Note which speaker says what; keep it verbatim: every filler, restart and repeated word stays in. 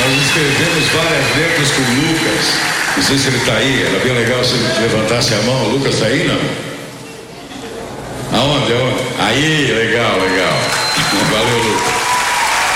Speaker 1: nós escrevemos várias letras com o Lucas. Não sei se ele está aí, era bem legal se ele levantasse a mão. O Lucas está aí, não? Aonde? Aonde? Aí, legal, legal. Valeu, Lucas.